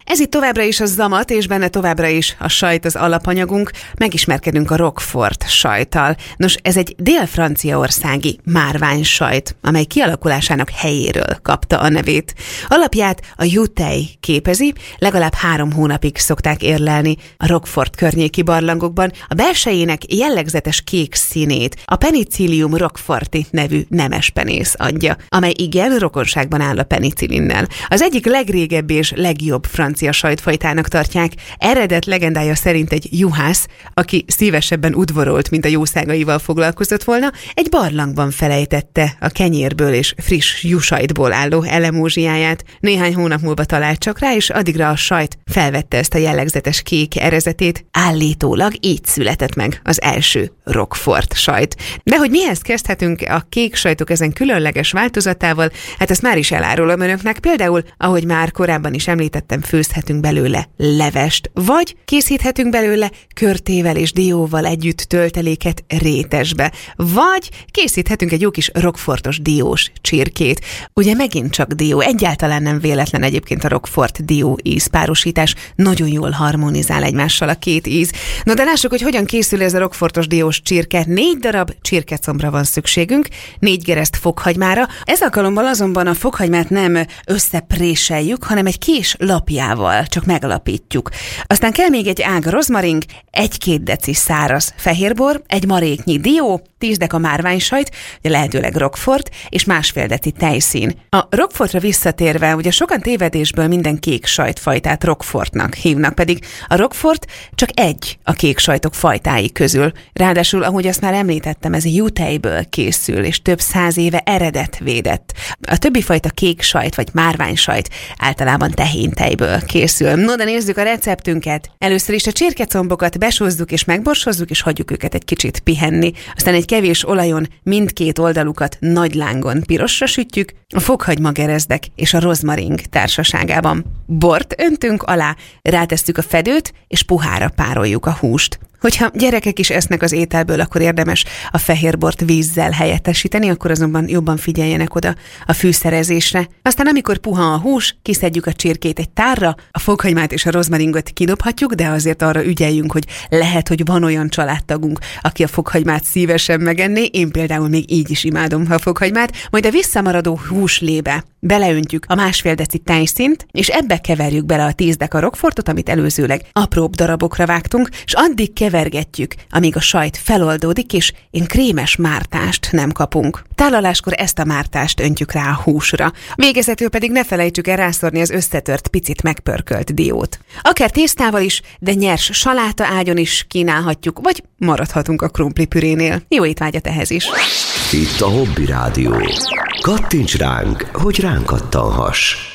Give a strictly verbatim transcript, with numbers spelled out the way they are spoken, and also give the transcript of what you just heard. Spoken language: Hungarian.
Ez itt továbbra is a Zamat, és benne továbbra is a sajt az alapanyagunk. Megismerkedünk a Roquefort sajttal. Nos, ez egy dél-franciaországi márványsajt, amely kialakulásának helyéről kapta a nevét. Alapját a jutej képezi, legalább három hónapig szokták érlelni a Roquefort környéki barlangokban. A belsejének jellegzetes kék színét a Penicillium roqueforti nevű nemespenész adja, amely igen rokonságban áll a penicillinnel. Az egyik legrégebbi és legjobb francia sajtfajtának tartják. Eredet legendája szerint egy juhász, aki szívesebben udvarolt, mint a jószágaival foglalkozott volna, egy barlangban felejtette a kenyérből és friss juhsajtból álló elemózsiáját. Néhány hónap múlva talált csak rá, és addigra a sajt felvette ezt a jellegzetes kék erezetét. Állítólag így született meg az első Roquefort sajt. De hogy mihez kezdhetünk a kék sajtok ezen különleges változatával, hát ezt már is elárulom önöknek. Például, ahogy már korábban is említettem, főzhetünk belőle levest, vagy készíthetünk belőle körtével és dióval együtt tölteléket rétesbe, vagy készíthetünk egy jó kis roquefortos diós csirkét. Ugye megint csak dió, egyáltalán nem véletlen egyébként a Roquefort dió ízpárosítás, nagyon jól harmonizál egymással a két íz. No de lássuk, hogy hogyan készül ez a roquefortos diós csirke. Négy darab csirkecombra van szükségünk, négy gereszt fokhagymára. Ez alkalommal azonban a fokhagymát nem összepréseljük, hanem egy kés lapjával csak megalapítjuk. Aztán kell még egy ág rozmaring, egy-két deci száraz fehérbor, egy maréknyi dió, tíz deka márványsajt, ugye lehetőleg Roquefort, és másfél deci tejszín. A Roquefortra visszatérve, ugye sokan tévedésből minden kék sajtfajtát Roquefortnak hívnak, pedig a Roquefort csak egy a kék sajtok fajtái közül. Ráadásul, ahogy azt már említettem, ez jutejből készül, és több száz éve eredet védett. A többi fajta kék sajt vagy márványsajt általában tehéntejből készül. No, de nézzük a receptünket. Először is a csirkecombokat besózzuk és megborsozzuk, és hagyjuk őket egy kicsit pihenni. Aztán egy kevés olajon mindkét oldalukat nagy lángon pirosra sütjük, a fokhagyma gerezdek és a rozmaring társaságában. Bort öntünk alá, rátesszük a fedőt, és puhára pároljuk a húst. Hogyha gyerekek is esznek az ételből, akkor érdemes a fehérbort vízzel helyettesíteni, akkor azonban jobban figyeljenek oda a fűszerezésre. Aztán amikor puha a hús, kiszedjük a csirkét egy tárra, a fokhagymát és a rozmaringot kidobhatjuk, de azért arra ügyeljünk, hogy lehet, hogy van olyan családtagunk, aki a fokhagymát szívesen megenné. Én például még így is imádom a fokhagymát. Majd a visszamaradó húslébe beleöntjük a másfél deci tejszínt, és ebbe keverjük bele a tíz deka Roquefortot, amit előzőleg apróbb darabokra vágtunk, és addig kevergetjük, amíg a sajt feloldódik, és én krémes mártást nem kapunk. Tálaláskor ezt a mártást öntjük rá a húsra. Végezetül pedig ne felejtsük el rászorni az összetört, picit megpörkölt diót. Akár tésztával is, de nyers saláta ágyon is kínálhatjuk, vagy maradhatunk a krumplipürénél. Jó étvágyat ehhez is! Itt a Hobby Rádió. Kattints ránk, hogy ránk kattanhass!